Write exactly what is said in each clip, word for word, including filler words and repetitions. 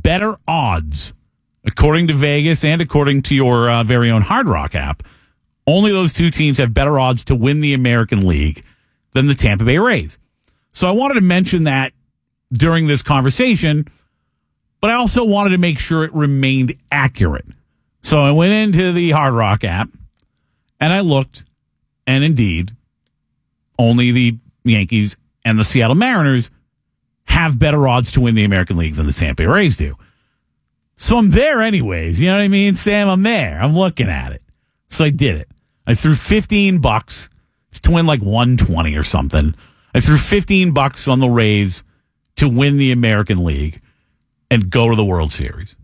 better odds, according to Vegas and according to your uh, very own Hard Rock app. Only those two teams have better odds to win the American League than the Tampa Bay Rays. So I wanted to mention that during this conversation, but I also wanted to make sure it remained accurate. So I went into the Hard Rock app and I looked, and indeed, only the Yankees and the Seattle Mariners have better odds to win the American League than the Tampa Bay Rays do. So I'm there anyways. You know what I mean, Sam? I'm there. I'm looking at it. So I did it. I threw fifteen bucks. It's to win like one twenty or something. I threw fifteen bucks on the Rays to win the American League and go to the World Series.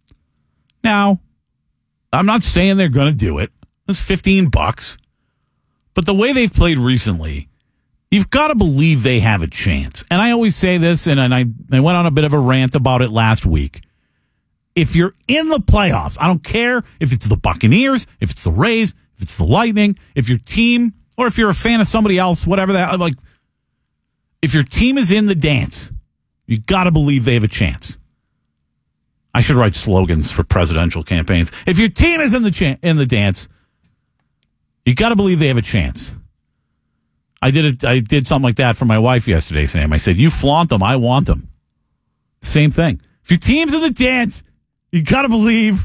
Now, I'm not saying they're going to do it. It's fifteen bucks. But the way they've played recently, you've got to believe they have a chance. And I always say this, and, and I, I went on a bit of a rant about it last week. If you're in the playoffs, I don't care if it's the Buccaneers, if it's the Rays, if it's the Lightning, if your team, or if you're a fan of somebody else, whatever that, like, if your team is in the dance, you got to believe they have a chance. I should write slogans for presidential campaigns. If your team is in the cha- in the dance, you got to believe they have a chance. I did it. I did something like that for my wife yesterday, Sam. I said, "You flaunt them, I want them." Same thing. If your team's in the dance, you got to believe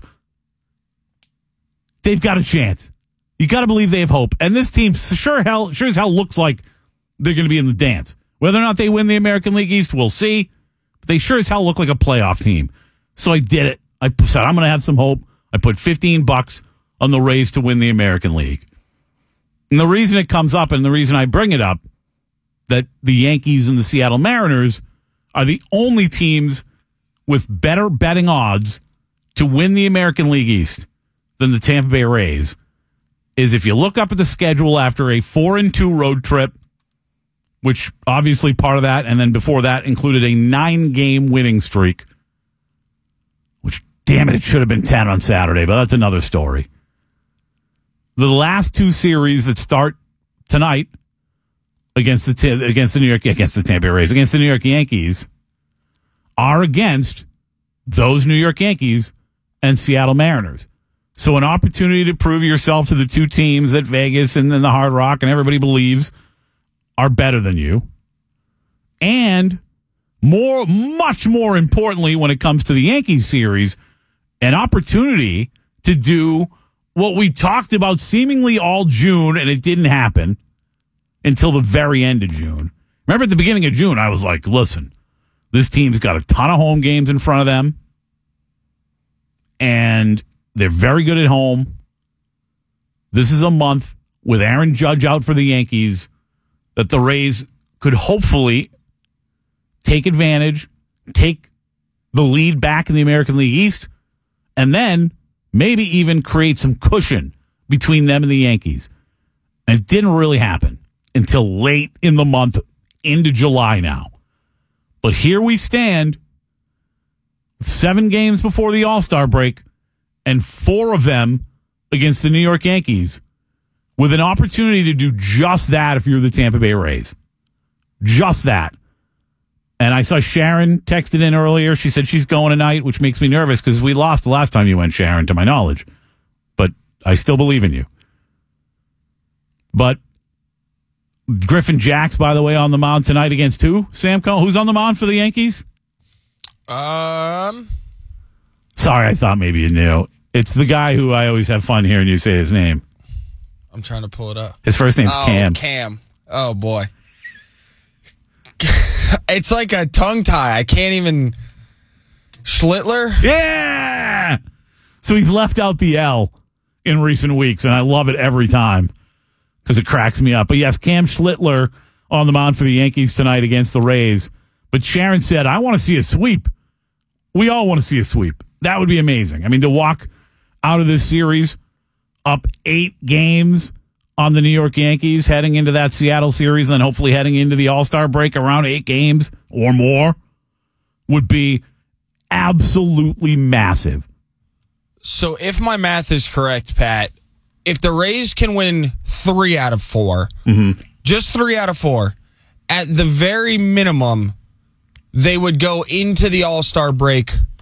they've got a chance. You got to believe they have hope. And this team sure hell, sure as hell looks like they're going to be in the dance. Whether or not they win the American League East, we'll see. But they sure as hell look like a playoff team. So I did it. I said, I'm going to have some hope. I put fifteen bucks on the Rays to win the American League. And the reason it comes up and the reason I bring it up, that the Yankees and the Seattle Mariners are the only teams with better betting odds to win the American League East than the Tampa Bay Rays, is if you look up at the schedule after a four and two road trip, which obviously part of that, and then before that included a nine-game winning streak, which, damn it, it should have been ten on Saturday, but that's another story. The last two series that start tonight against the against the New York against the Tampa Bay Rays, against the New York Yankees, are against those New York Yankees and Seattle Mariners. So an opportunity to prove yourself to the two teams that Vegas and then the Hard Rock and everybody believes are better than you. And more, much more importantly, when it comes to the Yankees series, an opportunity to do what we talked about seemingly all June, and it didn't happen until the very end of June. Remember at the beginning of June, I was like, listen, this team's got a ton of home games in front of them, and they're very good at home. This is a month with Aaron Judge out for the Yankees that the Rays could hopefully take advantage, take the lead back in the American League East, and then maybe even create some cushion between them and the Yankees. And it didn't really happen until late in the month, into July now. But here we stand, seven games before the All-Star break, and four of them against the New York Yankees, with an opportunity to do just that if you're the Tampa Bay Rays. Just that. And I saw Sharon texted in earlier. She said she's going tonight, which makes me nervous because we lost the last time you went, Sharon, to my knowledge. But I still believe in you. But Griffin Jacks, by the way, on the mound tonight against who? Sam Cohn. Who's on the mound for the Yankees? Um, Sorry, I thought maybe you knew. It's the guy who I always have fun hearing you say his name. I'm trying to pull it up. His first name's oh, Cam. Cam. Oh, boy. It's like a tongue tie. I can't even. Schlittler? Yeah! So he's left out the L in recent weeks, and I love it every time because it cracks me up. But yes, Cam Schlittler on the mound for the Yankees tonight against the Rays. But Sharon said, I want to see a sweep. We all want to see a sweep. That would be amazing. I mean, to walk out of this series up eight games on the New York Yankees heading into that Seattle series, and then hopefully heading into the All-Star break around eight games or more would be absolutely massive. So if my math is correct, Pat, if the Rays can win three out of four, mm-hmm. just three out of four, at the very minimum, they would go into the All-Star break